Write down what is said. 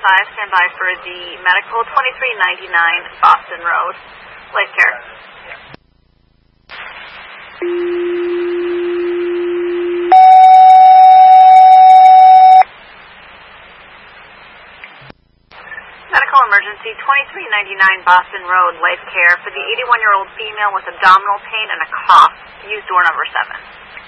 stand by for the medical, 2399 Boston Road, Life Care. Medical emergency, 2399 Boston Road, Life Care, for the 81-year-old female with abdominal pain and a cough. Use door number 7.